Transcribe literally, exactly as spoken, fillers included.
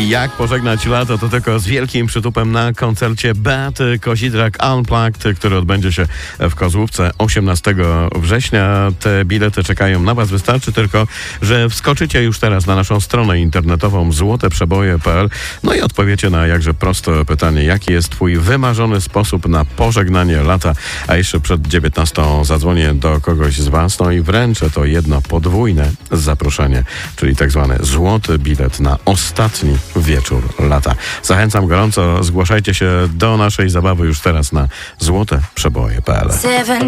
I jak pożegnać lato, to tylko z wielkim przytupem na koncercie Beaty Kozidrak Unplugged, który odbędzie się w Kozłówce osiemnastego września. Te bilety czekają na Was. Wystarczy tylko, że wskoczycie już teraz na naszą stronę internetową złote przeboje kropka p l, no i odpowiecie na jakże proste pytanie, jaki jest Twój wymarzony sposób na pożegnanie lata, a jeszcze przed dziewiętnastą zadzwonię do kogoś z Was, no i wręczę to jedno podwójne zaproszenie, czyli tak zwany złoty bilet na ostatni wieczór lata. Zachęcam gorąco, zgłaszajcie się do naszej zabawy już teraz na złote przeboje kropka p l.